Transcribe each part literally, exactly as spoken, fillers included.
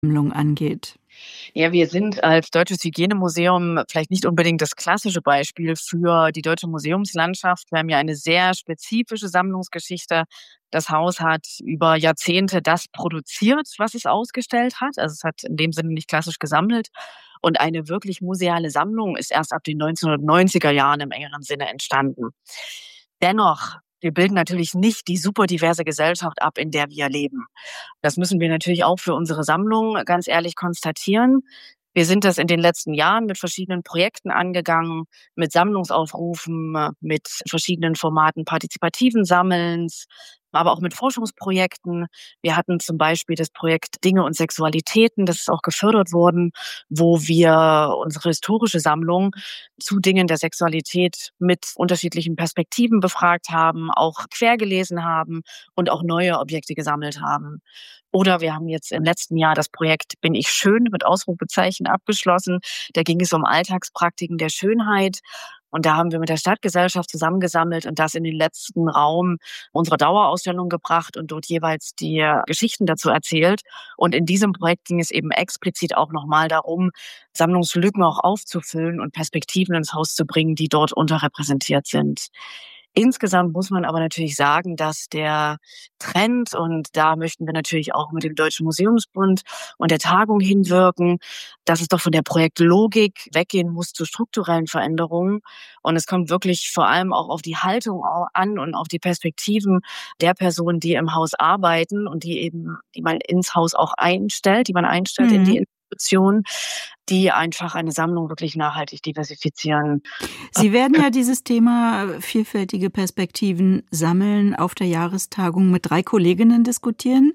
Sammlung angeht? Ja, wir sind als Deutsches Hygienemuseum vielleicht nicht unbedingt das klassische Beispiel für die deutsche Museumslandschaft. Wir haben ja eine sehr spezifische Sammlungsgeschichte. Das Haus hat über Jahrzehnte das produziert, was es ausgestellt hat. Also es hat in dem Sinne nicht klassisch gesammelt. Und eine wirklich museale Sammlung ist erst ab den neunzehnhundertneunziger Jahren im engeren Sinne entstanden. Dennoch, wir bilden natürlich nicht die super diverse Gesellschaft ab, in der wir leben. Das müssen wir natürlich auch für unsere Sammlung ganz ehrlich konstatieren. Wir sind das in den letzten Jahren mit verschiedenen Projekten angegangen, mit Sammlungsaufrufen, mit verschiedenen Formaten partizipativen Sammelns, aber auch mit Forschungsprojekten. Wir hatten zum Beispiel das Projekt Dinge und Sexualitäten, das ist auch gefördert worden, wo wir unsere historische Sammlung zu Dingen der Sexualität mit unterschiedlichen Perspektiven befragt haben, auch quergelesen haben und auch neue Objekte gesammelt haben. Oder wir haben jetzt im letzten Jahr das Projekt Bin ich schön mit Ausrufezeichen abgeschlossen. Da ging es um Alltagspraktiken der Schönheit. Und da haben wir mit der Stadtgesellschaft zusammengesammelt und das in den letzten Raum unserer Dauerausstellung gebracht und dort jeweils die Geschichten dazu erzählt. Und in diesem Projekt ging es eben explizit auch nochmal darum, Sammlungslücken auch aufzufüllen und Perspektiven ins Haus zu bringen, die dort unterrepräsentiert sind. Insgesamt muss man aber natürlich sagen, dass der Trend, und da möchten wir natürlich auch mit dem Deutschen Museumsbund und der Tagung hinwirken, dass es doch von der Projektlogik weggehen muss zu strukturellen Veränderungen. Und es kommt wirklich vor allem auch auf die Haltung an und auf die Perspektiven der Personen, die im Haus arbeiten und die eben, die man ins Haus auch einstellt, die man einstellt mhm. in die Institution, die einfach eine Sammlung wirklich nachhaltig diversifizieren. Sie werden ja dieses Thema vielfältige Perspektiven sammeln auf der Jahrestagung mit drei Kolleginnen diskutieren.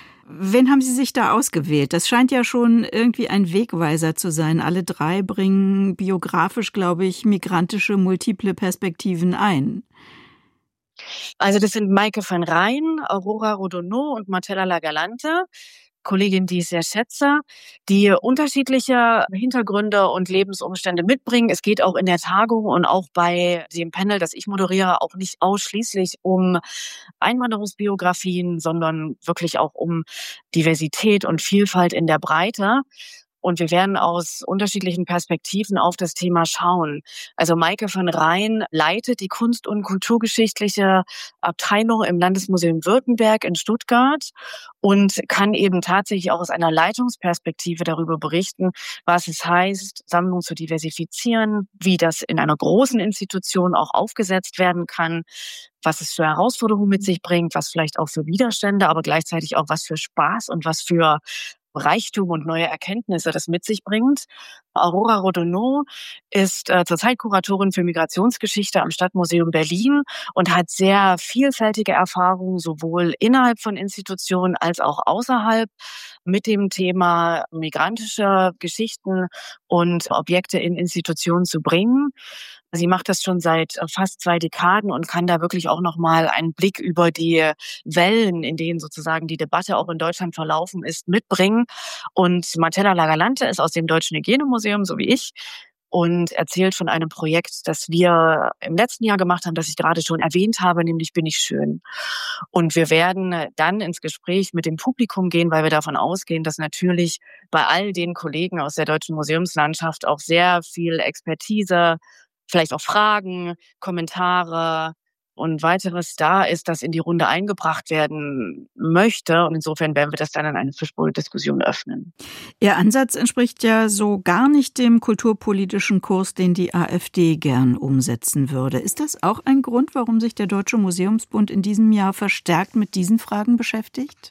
Wen haben Sie sich da ausgewählt? Das scheint ja schon irgendwie ein Wegweiser zu sein. Alle drei bringen biografisch, glaube ich, migrantische, multiple Perspektiven ein. Also das sind Maike van Rijn, Aurora Rodonneau und Martella Lagalante. Kollegin, die ich sehr schätze, die unterschiedliche Hintergründe und Lebensumstände mitbringen. Es geht auch in der Tagung und auch bei dem Panel, das ich moderiere, auch nicht ausschließlich um Einwanderungsbiografien, sondern wirklich auch um Diversität und Vielfalt in der Breite. Und wir werden aus unterschiedlichen Perspektiven auf das Thema schauen. Also Maike van Rijn leitet die Kunst- und Kulturgeschichtliche Abteilung im Landesmuseum Württemberg in Stuttgart und kann eben tatsächlich auch aus einer Leitungsperspektive darüber berichten, was es heißt, Sammlungen zu diversifizieren, wie das in einer großen Institution auch aufgesetzt werden kann, was es für Herausforderungen mit sich bringt, was vielleicht auch für Widerstände, aber gleichzeitig auch was für Spaß und was für Reichtum und neue Erkenntnisse das mit sich bringt. Aurora Rodonneau ist äh, zurzeit Kuratorin für Migrationsgeschichte am Stadtmuseum Berlin und hat sehr vielfältige Erfahrungen sowohl innerhalb von Institutionen als auch außerhalb mit dem Thema migrantische Geschichten und Objekte in Institutionen zu bringen. Sie macht das schon seit fast zwei Dekaden und kann da wirklich auch nochmal einen Blick über die Wellen, in denen sozusagen die Debatte auch in Deutschland verlaufen ist, mitbringen. Und Martella Lagalante ist aus dem Deutschen Hygienemuseum, so wie ich, und erzählt von einem Projekt, das wir im letzten Jahr gemacht haben, das ich gerade schon erwähnt habe, nämlich Bin ich schön. Und wir werden dann ins Gespräch mit dem Publikum gehen, weil wir davon ausgehen, dass natürlich bei all den Kollegen aus der deutschen Museumslandschaft auch sehr viel Expertise, vielleicht auch Fragen, Kommentare und weiteres da ist, das in die Runde eingebracht werden möchte. Und insofern werden wir das dann in eine Fischbowl-Diskussion öffnen. Ihr Ansatz entspricht ja so gar nicht dem kulturpolitischen Kurs, den die AfD gern umsetzen würde. Ist das auch ein Grund, warum sich der Deutsche Museumsbund in diesem Jahr verstärkt mit diesen Fragen beschäftigt?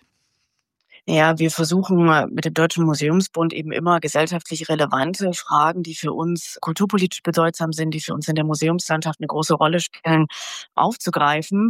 Ja, wir versuchen mit dem Deutschen Museumsbund eben immer gesellschaftlich relevante Fragen, die für uns kulturpolitisch bedeutsam sind, die für uns in der Museumslandschaft eine große Rolle spielen, aufzugreifen.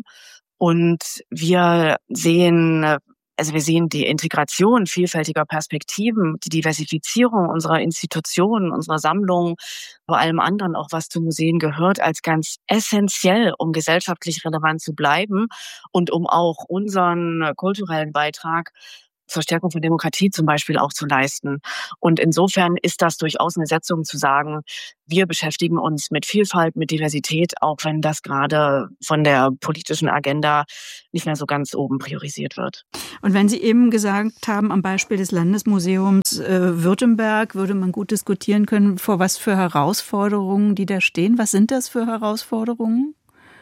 Und wir sehen, also wir sehen die Integration vielfältiger Perspektiven, die Diversifizierung unserer Institutionen, unserer Sammlungen, vor allem anderen auch, was zu Museen gehört, als ganz essentiell, um gesellschaftlich relevant zu bleiben und um auch unseren kulturellen Beitrag zur Stärkung von Demokratie zum Beispiel auch zu leisten. Und insofern ist das durchaus eine Setzung zu sagen, wir beschäftigen uns mit Vielfalt, mit Diversität, auch wenn das gerade von der politischen Agenda nicht mehr so ganz oben priorisiert wird. Und wenn Sie eben gesagt haben, am Beispiel des Landesmuseums äh, Württemberg würde man gut diskutieren können, vor was für Herausforderungen die da stehen. Was sind das für Herausforderungen?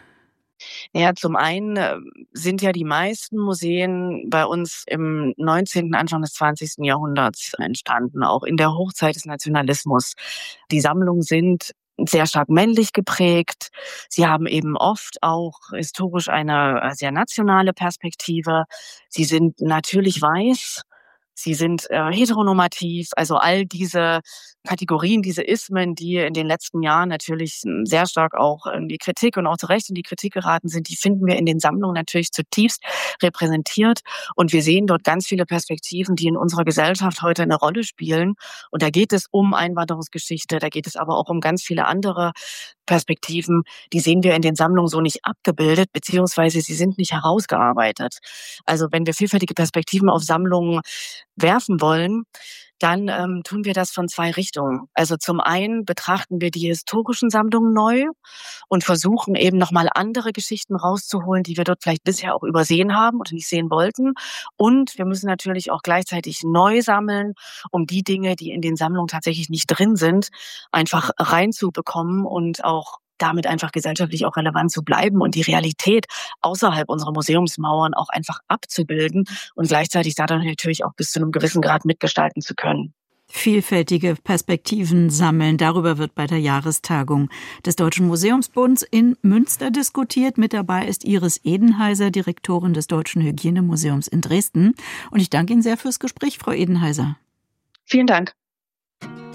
Ja, zum einen äh, sind ja die meisten Museen bei uns im neunzehnten, Anfang des zwanzigsten Jahrhunderts entstanden, auch in der Hochzeit des Nationalismus. Die Sammlungen sind sehr stark männlich geprägt. Sie haben eben oft auch historisch eine sehr nationale Perspektive. Sie sind natürlich weiß. Sie sind äh, heteronormativ, also all diese Kategorien, diese Ismen, die in den letzten Jahren natürlich sehr stark auch in die Kritik und auch zu Recht in die Kritik geraten sind, die finden wir in den Sammlungen natürlich zutiefst repräsentiert. Und wir sehen dort ganz viele Perspektiven, die in unserer Gesellschaft heute eine Rolle spielen. Und da geht es um Einwanderungsgeschichte, da geht es aber auch um ganz viele andere Perspektiven, die sehen wir in den Sammlungen so nicht abgebildet, beziehungsweise sie sind nicht herausgearbeitet. Also wenn wir vielfältige Perspektiven auf Sammlungen werfen wollen, dann ähm, tun wir das von zwei Richtungen. Also zum einen betrachten wir die historischen Sammlungen neu und versuchen eben nochmal andere Geschichten rauszuholen, die wir dort vielleicht bisher auch übersehen haben oder nicht sehen wollten. Und wir müssen natürlich auch gleichzeitig neu sammeln, um die Dinge, die in den Sammlungen tatsächlich nicht drin sind, einfach reinzubekommen und auch damit einfach gesellschaftlich auch relevant zu bleiben und die Realität außerhalb unserer Museumsmauern auch einfach abzubilden und gleichzeitig dadurch natürlich auch bis zu einem gewissen Grad mitgestalten zu können. Vielfältige Perspektiven sammeln. Darüber wird bei der Jahrestagung des Deutschen Museumsbunds in Münster diskutiert. Mit dabei ist Iris Edenheiser, Direktorin des Deutschen Hygienemuseums in Dresden. Und ich danke Ihnen sehr fürs Gespräch, Frau Edenheiser. Vielen Dank.